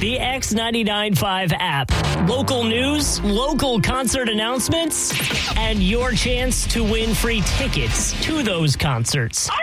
The X99.5 app. Local news, local concert announcements, and your chance to win free tickets to those concerts.